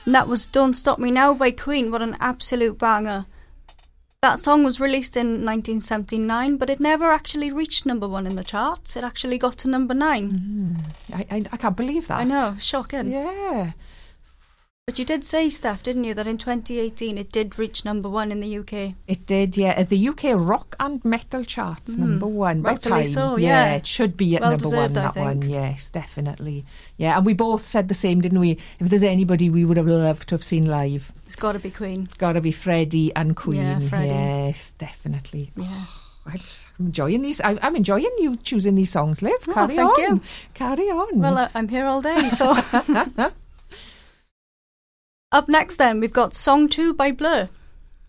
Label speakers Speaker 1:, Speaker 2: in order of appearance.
Speaker 1: And that was Don't Stop Me Now by Queen. What an absolute banger. That song was released in 1979, but it never actually reached number 1 in the charts. It actually got to number 9.
Speaker 2: I can't believe that.
Speaker 1: I know, shocking.
Speaker 2: Yeah.
Speaker 1: But you did say, Steph, didn't you, that in 2018 it did reach number 1 in the UK?
Speaker 2: It did, yeah. At the UK rock and metal charts, number 1.
Speaker 1: Rightfully so,
Speaker 2: yeah. It should be at
Speaker 1: well
Speaker 2: number
Speaker 1: deserved,
Speaker 2: 1,
Speaker 1: I
Speaker 2: that
Speaker 1: think.
Speaker 2: one. Yes, definitely. Yeah, and we both said the same, didn't we? If there's anybody we would have loved to have seen live,
Speaker 1: It's got to be Queen.
Speaker 2: it's got to be Freddie and Queen.
Speaker 1: Yeah, Freddie.
Speaker 2: Yes, definitely.
Speaker 1: Yeah.
Speaker 2: I'm enjoying these. I'm enjoying you choosing these songs, Liv. Carry
Speaker 1: thank
Speaker 2: on.
Speaker 1: you.
Speaker 2: Carry on.
Speaker 1: Well, I'm here all day, so... Up next then, we've got Song 2 by Blur.